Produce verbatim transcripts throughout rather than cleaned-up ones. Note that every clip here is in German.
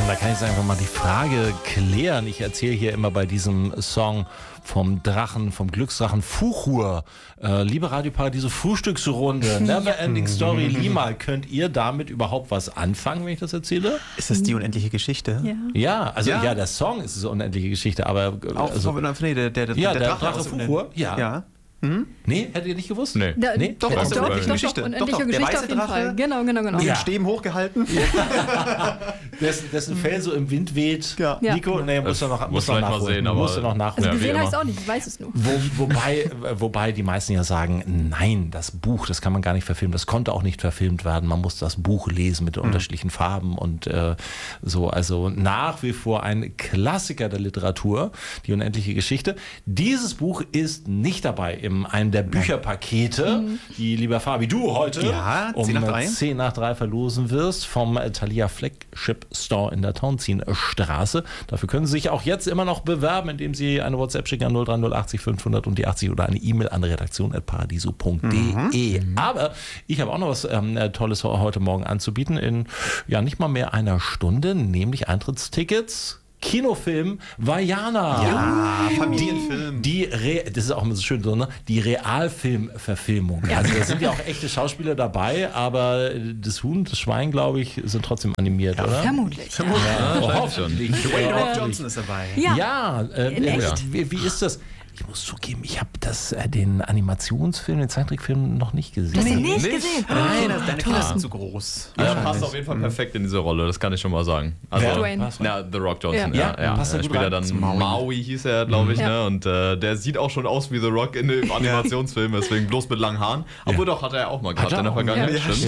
Da kann ich jetzt einfach mal die Frage klären. Ich erzähle hier immer bei diesem Song vom Drachen, vom Glücksdrachen Fuchur. Äh, liebe Radio Paradiso Frühstücksrunde, Never Ending Story, Lima, könnt ihr damit überhaupt was anfangen, wenn ich das erzähle? Ist das die unendliche Geschichte? Ja. Ja, also ja, Ja. der Song ist eine unendliche Geschichte, aber Auch also, von, nee, der, der, der, ja, der, der Drache, Drache aus Fuchur, ja. ja. Nee, hättet ihr nicht gewusst? Nee. Da, Nee? Doch, doch, aus der doch, unendlichen doch, Geschichte. doch, Doch, unendliche doch, der Geschichte weiße auf jeden Drache. Fall. Genau, genau, genau. Den Ja. Stäben hochgehalten. Dessen, dessen Fell so im Wind weht. Ja. Nico, nee, muss er noch, muss muss noch vielleicht mal nachholen. sehen, aber- Musst du noch nachholen. Also Ja, wie gesehen habe ich es immer. auch nicht, ich weiß es nur. Wo, wobei, wobei die meisten ja sagen, nein, das Buch, das kann man gar nicht verfilmen, das konnte auch nicht verfilmt werden. Man muss das Buch lesen mit den unterschiedlichen Farben und äh, so. Also nach wie vor ein Klassiker der Literatur, die unendliche Geschichte. Dieses Buch ist nicht dabei in einem der Bücherpakete, die, lieber Fabi, du heute Ja, um zehn nach drei. zehn nach drei verlosen wirst vom Thalia Flagship Store in der Tauentzienstraße. Dafür können Sie sich auch jetzt immer noch bewerben, indem Sie eine WhatsApp schicken an null drei null achtzig fünfhundert und die achtzig oder eine E-Mail an redaktion at paradiso punkt de. Aber ich habe auch noch was ähm, Tolles heute Morgen anzubieten in ja nicht mal mehr einer Stunde, nämlich Eintrittstickets. Kinofilm Vajana. Ja, Familienfilm. Die, Re das ist auch immer so schön, so, ne? Die Realfilmverfilmung. Also da sind ja auch echte Schauspieler dabei, aber das Huhn, das Schwein, glaube ich, sind trotzdem animiert, oder? Vermutlich. Ja. Ja, wahrscheinlich hoffentlich. Dwayne Ja, Rock hoffentlich. Johnson ist dabei. Ja. Ja, äh, In äh, echt? wie, wie ist das? Ich muss zugeben, ich habe das äh, den Animationsfilm, den Zeichentrickfilm noch nicht gesehen. Du hast ihn Nee, nicht nicht? gesehen? Nein, das- deine Kinder toll. sind zu groß. Ja, Wahrscheinlich. passt auf jeden Fall perfekt in diese Rolle, das kann ich schon mal sagen. Also, Wer? Dwayne. Ja, The Rock Johnson, Ja. ja. Ja, ja, passt er Er gut spielt ja rein? dann Maui. Maui, hieß er, glaube ich, Ja. ne? Und äh, der sieht auch schon aus wie The Rock in dem Animationsfilm, deswegen bloß mit langen Haaren. Obwohl doch, hat er ja auch mal gehabt er in der auch, Vergangenheit, ja. stimmt.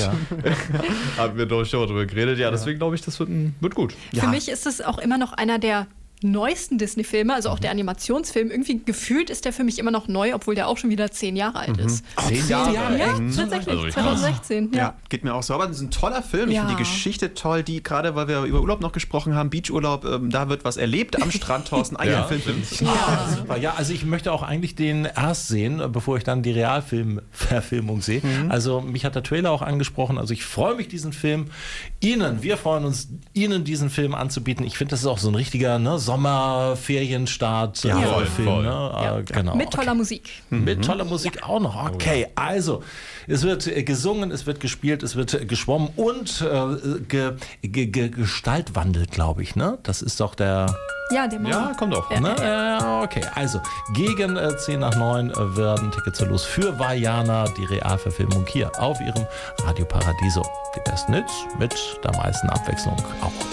Ja. Haben wir doch schon drüber geredet, ja, deswegen glaube ich, das wird, ein, wird gut. Ja. Für mich ist es auch immer noch einer der neuesten Disney-Filme, also auch der Animationsfilm. Irgendwie gefühlt ist der für mich immer noch neu, obwohl der auch schon wieder zehn Jahre alt ist. Zehn Jahre. Ja, echt? tatsächlich, Also richtig zwanzig sechzehn. Ja. Ja, geht mir auch so. Aber es ist ein toller Film. Ich Ja. finde die Geschichte toll, die gerade, weil wir über Urlaub noch gesprochen haben, Beachurlaub, ähm, da wird was erlebt am Strand, Thorsten. Eigener Ja, Film für stimmt. mich. Ah, super. Ja, also ich möchte auch eigentlich den erst sehen, bevor ich dann die Realfilm-Verfilmung sehe. Also mich hat der Trailer auch angesprochen. Also ich freue mich, diesen Film Ihnen, wir freuen uns, Ihnen diesen Film anzubieten. Ich finde, das ist auch so ein richtiger ne, Sommerferienstart Ja, äh, voll, Film. voll. Ne? Ja. Äh, genau. Mit toller Musik. Mit toller Musik auch noch. Okay, also es wird äh, gesungen, es wird gespielt, es wird äh, geschwommen und äh, ge, ge, ge, gestaltwandelt, glaube ich. Ne? Das ist doch der... Ja, der Mann. Ja, kommt auch. Ja. Ne? Äh, okay, also gegen äh, zehn nach neun äh, werden Tickets los für Vajana, die Realverfilmung hier auf Ihrem Radio Paradiso. Die besten Hits mit der meisten Abwechslung auch.